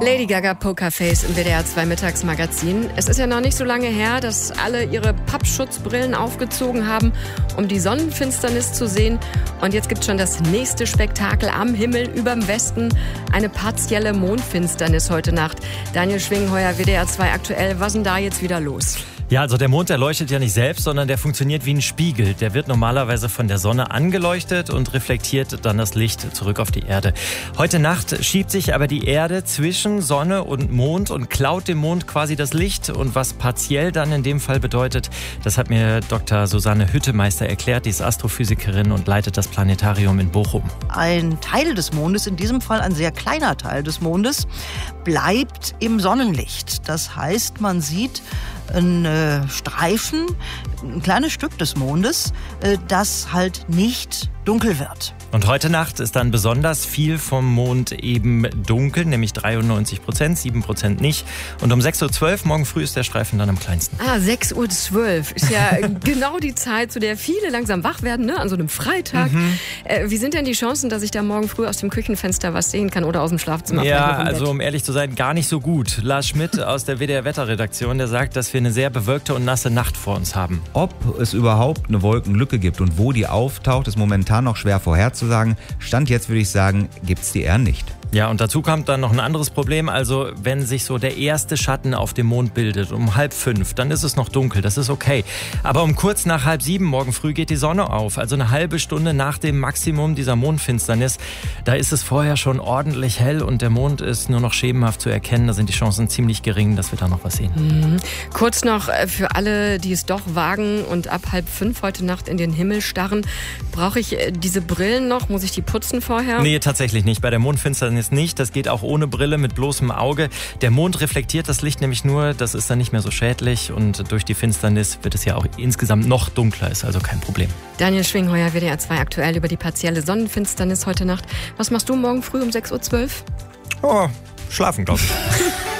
Lady Gaga Pokerface im WDR 2 Mittagsmagazin. Es ist ja noch nicht so lange her, dass alle ihre Pappschutzbrillen aufgezogen haben, um die Sonnenfinsternis zu sehen. Und jetzt gibt es schon das nächste Spektakel am Himmel überm Westen. Eine partielle Mondfinsternis heute Nacht. Daniel Schwingheuer, WDR 2 aktuell. Was ist denn da jetzt wieder los? Ja, also der Mond, der leuchtet ja nicht selbst, sondern der funktioniert wie ein Spiegel. Der wird normalerweise von der Sonne angeleuchtet und reflektiert dann das Licht zurück auf die Erde. Heute Nacht schiebt sich aber die Erde zwischen Sonne und Mond und klaut dem Mond quasi das Licht. Und was partiell dann in dem Fall bedeutet, das hat mir Dr. Susanne Hüttemeister erklärt. Die ist Astrophysikerin und leitet das Planetarium in Bochum. Ein Teil des Mondes, in diesem Fall ein sehr kleiner Teil des Mondes, bleibt im Sonnenlicht. Das heißt, man sieht ein Streifen, ein kleines Stück des Mondes, das halt nicht dunkel wird. Und heute Nacht ist dann besonders viel vom Mond eben dunkel, nämlich 93%, 7% nicht. Und um 6.12 Uhr morgen früh ist der Streifen dann am kleinsten. 6.12 Uhr ist ja genau die Zeit, zu der viele langsam wach werden, ne? An so einem Freitag. Wie sind denn die Chancen, dass ich da morgen früh aus dem Küchenfenster was sehen kann oder aus dem Schlafzimmer? Ja, also um ehrlich zu sein, gar nicht so gut. Lars Schmidt aus der WDR-Wetterredaktion, der sagt, dass wir eine sehr bewölkte und nasse Nacht vor uns haben. Ob es überhaupt eine Wolkenlücke gibt und wo die auftaucht, ist momentan noch schwer vorherzusagen. Stand jetzt würde ich sagen, gibt's die eher nicht. Ja, und dazu kommt dann noch ein anderes Problem. Also wenn sich so der erste Schatten auf dem Mond bildet, um 4:30, dann ist es noch dunkel, das ist okay. Aber um kurz nach 6:30 morgen früh geht die Sonne auf. Also eine halbe Stunde nach dem Maximum dieser Mondfinsternis. Da ist es vorher schon ordentlich hell und der Mond ist nur noch schemenhaft zu erkennen. Da sind die Chancen ziemlich gering, dass wir da noch was sehen. Kurz noch für alle, die es doch wagen und ab 4:30 heute Nacht in den Himmel starren. Brauche ich diese Brillen noch? Muss ich die putzen vorher? Nee, tatsächlich nicht. Bei der Mondfinsternis nicht. Das geht auch ohne Brille, mit bloßem Auge. Der Mond reflektiert das Licht nämlich nur. Das ist dann nicht mehr so schädlich. Und durch die Finsternis wird es ja auch insgesamt noch dunkler. Ist also kein Problem. Daniel Schwingheuer, WDR 2 aktuell über die partielle Sonnenfinsternis heute Nacht. Was machst du morgen früh um 6.12 Uhr? Oh, schlafen, glaube ich.